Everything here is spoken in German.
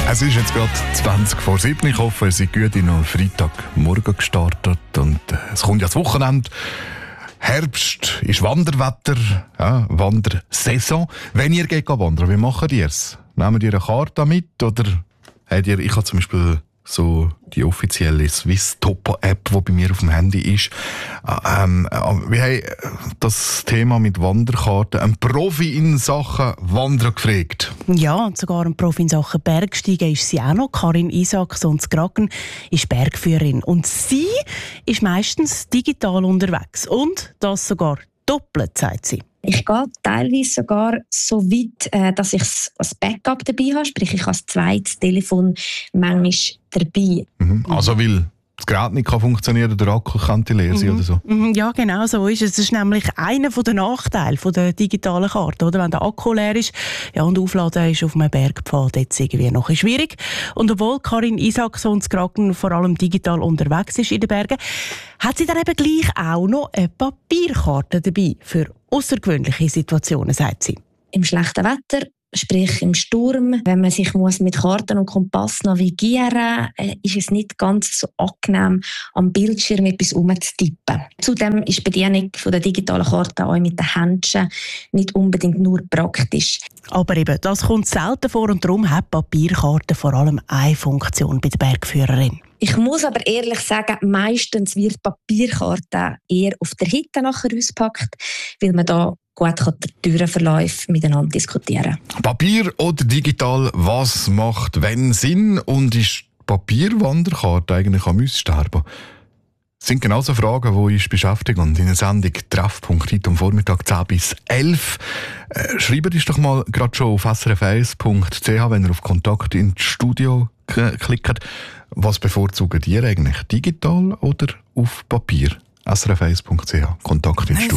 Es ist jetzt gerade 20 vor 7. Ich hoffe, ihr seid gut in einen Freitagmorgen gestartet. Und es kommt ja das Wochenende. Herbst ist Wanderwetter, ja, Wandersaison. Wenn ihr geht wandern, wie macht ihr es? Nehmt ihr eine Karte mit? Oder habt ihr, ich habe zum Beispiel so die offizielle Swiss Topo App, die bei mir auf dem Handy ist. Wir haben das Thema mit Wanderkarten einen Profi in Sachen Wandern gefragt. Ja, und sogar ein Profi in Sachen Bergsteigen ist sie auch noch. Karin Isakson-Gracken ist Bergführerin. Und sie ist meistens digital unterwegs. Und das sogar doppelt, sagt sie. Ich gehe teilweise sogar so weit, dass ich als Backup dabei habe. Sprich, ich habe das zweite Telefon manchmal dabei. Also weil das Gerät nicht funktionieren kann, der Akku könnte leer sein oder so? Ja, genau so ist es. Das ist nämlich einer der Nachteile der digitalen Karte. Oder? Wenn der Akku leer ist, ja, und aufladen ist auf einem Bergpfad jetzt irgendwie noch schwierig. Und obwohl Karin Isakson-Gracken vor allem digital unterwegs ist in den Bergen, hat sie dann eben gleich auch noch eine Papierkarte dabei für außergewöhnliche Situationen, sagt sie. Im schlechten Wetter, sprich im Sturm, wenn man sich mit Karten und Kompass navigieren muss, ist es nicht ganz so angenehm, am Bildschirm etwas umzutippen. Zudem ist die Bedienung der digitalen Karte auch mit den Händchen nicht unbedingt nur praktisch. Aber eben, das kommt selten vor und darum hat Papierkarte vor allem eine Funktion bei der Bergführerin. Ich muss aber ehrlich sagen, meistens wird die Papierkarte eher auf der Hütte nachher ausgepackt, weil man da gut die Türenverläufe miteinander diskutieren kann. Papier oder digital, was macht wenn Sinn? Und ist die Papierwanderkarte eigentlich am Aussterben? Das sind genauso Fragen, die uns beschäftigen. Und in der Sendung «Treffpunkt» heute am Vormittag 10 bis 11. Schreibt uns doch mal gerade schon auf srf1.ch, wenn ihr auf «Kontakt ins Studio» klickt. Was bevorzugt ihr eigentlich? Digital oder auf Papier? srf1.ch, Kontakt ins Studio.